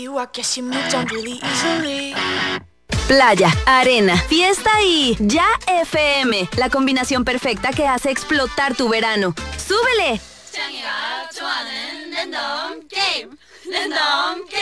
you, I guess you moved on really easily. Playa, arena, fiesta y Ya FM, la combinación perfecta que hace explotar tu verano. ¡Súbele!